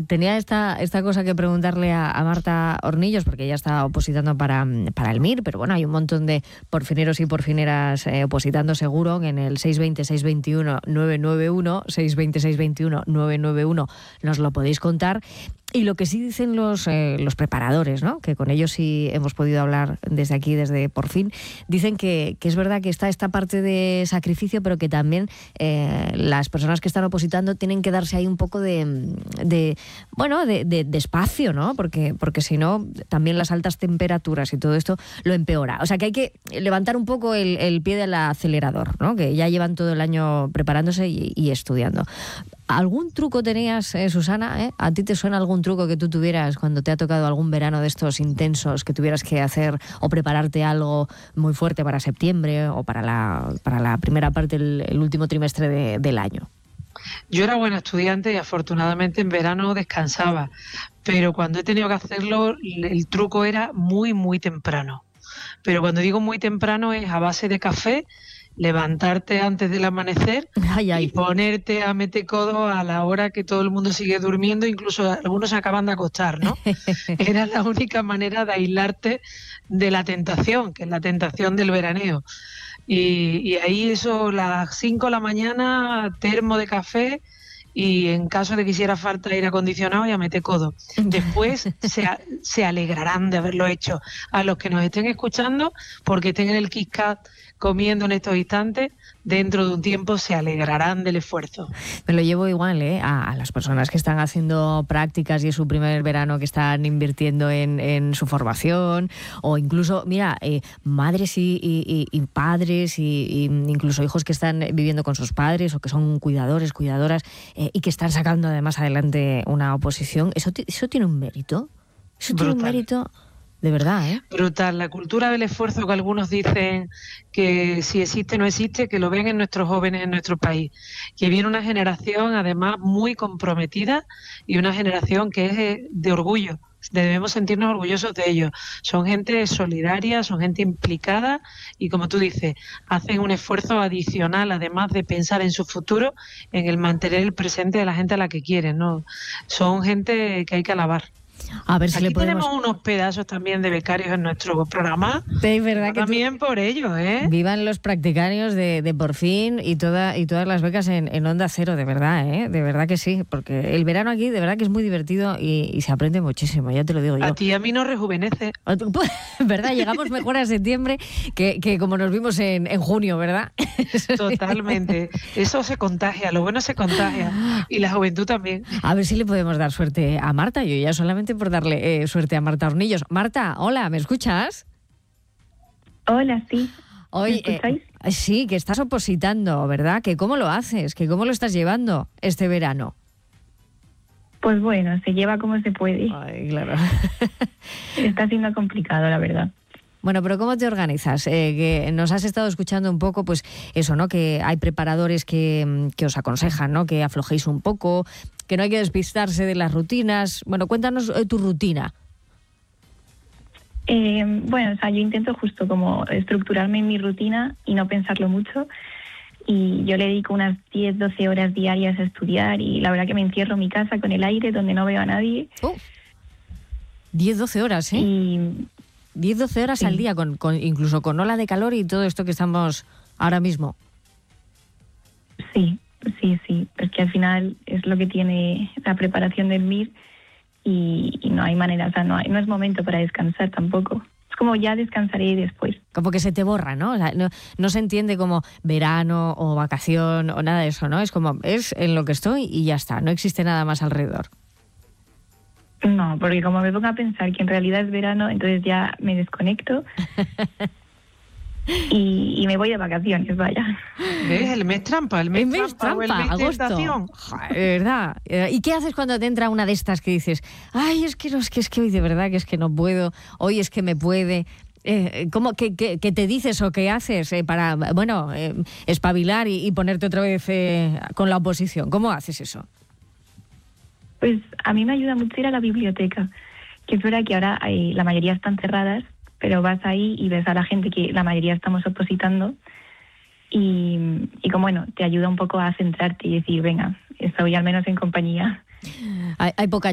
tenía esta cosa que preguntarle a Marta Hornillos, porque ella está opositando para el MIR, pero bueno, hay un montón de porfineros y porfineras opositando seguro en el 620-621-991, 620-621-991, nos lo podéis contar. Y lo que sí dicen los preparadores, ¿no?, que con ellos sí hemos podido hablar desde aquí, desde Por Fin, dicen que es verdad que está esta parte de sacrificio, pero que también las personas que están opositando tienen que darse ahí un poco de espacio, ¿no? Porque si no, también las altas temperaturas y todo esto lo empeora. O sea, que hay que levantar un poco el pie del acelerador, ¿no?, que ya llevan todo el año preparándose y estudiando. ¿Algún truco tenías, Susana? ¿A ti te suena algún truco que tú tuvieras cuando te ha tocado algún verano de estos intensos, que tuvieras que hacer o prepararte algo muy fuerte para septiembre o para la primera parte, el último trimestre del año? Yo era buena estudiante y afortunadamente en verano descansaba, pero cuando he tenido que hacerlo, el truco era muy, muy temprano. Pero cuando digo muy temprano es a base de café, levantarte antes del amanecer y ponerte a metecodo a la hora que todo el mundo sigue durmiendo, incluso algunos se acaban de acostar, ¿no? Era la única manera de aislarte de la tentación, que es la tentación del veraneo. Y ahí eso, las 5 de la mañana, termo de café, y en caso de que hiciera falta aire acondicionado, ya mete codo. Después se alegrarán de haberlo hecho. A los que nos estén escuchando, porque estén en el Kit Kat comiendo en estos instantes, dentro de un tiempo se alegrarán del esfuerzo. Me lo llevo igual, a las personas que están haciendo prácticas y es su primer verano, que están invirtiendo en su formación, o incluso, mira, madres y padres y incluso hijos que están viviendo con sus padres o que son cuidadores, cuidadoras, y que están sacando además adelante una oposición. Eso tiene un mérito. Eso tiene un mérito. De verdad, ¿eh? Brutal. La cultura del esfuerzo, que algunos dicen que si existe o no existe, que lo ven en nuestros jóvenes en nuestro país. Que viene una generación además muy comprometida y una generación que es de orgullo. Debemos sentirnos orgullosos de ellos. Son gente solidaria, son gente implicada y, como tú dices, hacen un esfuerzo adicional, además de pensar en su futuro, en el mantener el presente de la gente a la que quieren, ¿no? Son gente que hay que alabar. A ver si aquí le podemos... tenemos unos pedazos también de becarios en nuestro programa. Sí, verdad que también por ello, ¿eh? Vivan los practicarios de Por Fin y todas las becas en Onda Cero, de verdad, ¿eh? De verdad que sí, porque el verano aquí de verdad que es muy divertido y se aprende muchísimo, ya te lo digo yo. A ti y a mí nos rejuvenece. ¿Verdad? Llegamos mejor a septiembre que como nos vimos en junio, ¿verdad? Totalmente. Eso se contagia, lo bueno se contagia. Y la juventud también. A ver si le podemos dar suerte a Marta. Yo ya solamente por darle suerte a Marta Hornillos. Marta, hola, ¿me escuchas? Hola, sí. Hoy, ¿me escucháis? Sí, que estás opositando, ¿verdad? ¿Que cómo lo haces? ¿Que cómo lo estás llevando este verano? Pues bueno, se lleva como se puede. Ay, claro. Está siendo complicado, la verdad. Bueno, pero ¿cómo te organizas? Que nos has estado escuchando un poco, pues eso, ¿no? Que hay preparadores que os aconsejan, ¿no? Que aflojéis un poco, que no hay que despistarse de las rutinas. Bueno, cuéntanos tu rutina. Bueno, o sea, yo intento justo como estructurarme en mi rutina y no pensarlo mucho. Y yo le dedico unas 10, 12 horas diarias a estudiar y la verdad que me encierro en mi casa con el aire donde no veo a nadie. 10, 12 horas, ¿eh? Y 10, 12 horas al día, incluso con ola de calor y todo esto que estamos ahora mismo. Sí, porque al final es lo que tiene la preparación del MIR y no hay manera, o sea, no es momento para descansar tampoco. Es como ya descansaré después. Como que se te borra, ¿no? O sea, no se entiende como verano o vacación o nada de eso, ¿no? Es como, es en lo que estoy y ya está, no existe nada más alrededor. No, porque como me pongo a pensar que en realidad es verano, entonces ya me desconecto y me voy de vacaciones, vaya. ¿Ves? El mes trampa, el mes trampa, agosto. De verdad. ¿Y qué haces cuando te entra una de estas que dices, ay, es que hoy de verdad que es que no puedo, hoy es que me puede? ¿Cómo qué te dices o qué haces para, espabilar y ponerte otra vez con la oposición? ¿Cómo haces eso? Pues a mí me ayuda mucho ir a la biblioteca, que es verdad que ahora la mayoría están cerradas, pero vas ahí y ves a la gente que la mayoría estamos opositando y como bueno, te ayuda un poco a centrarte y decir, venga, estoy al menos en compañía. Hay poca